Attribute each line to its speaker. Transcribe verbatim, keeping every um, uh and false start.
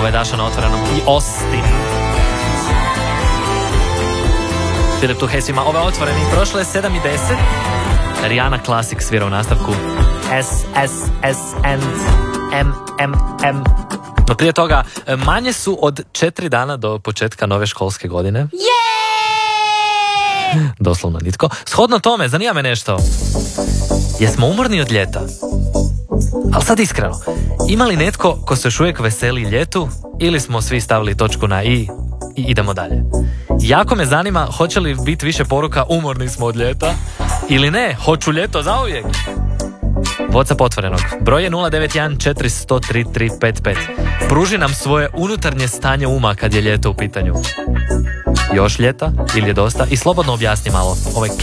Speaker 1: Ovo je Daša na otvorenom i Austin. Filip tu, hej svima, ove otvoreni. Prošle je sedam i deset. Rihanna Classic svira u nastavku. S, S, S, N, M, M, M. No prije toga, manje su od četiri dana do početka nove školske godine.
Speaker 2: Yeah!
Speaker 1: Doslovno nitko. Shodno tome, zanima me nešto. Jesmo umorni od ljeta? Ali sad iskreno, ima li netko ko se još uvijek veseli ljetu ili smo svi stavili točku na i i idemo dalje? Jako me zanima hoće li biti više poruka umorni smo od ljeta ili ne, hoću ljeto zauvijek. WhatsApp otvorenog. Broj je nula devet jedan četiri zero tri tri pet pet. Pruži nam svoje unutarnje stanje uma kad je ljeto u pitanju. Još ljeta ili je dosta? I slobodno objasni malo. Ovo je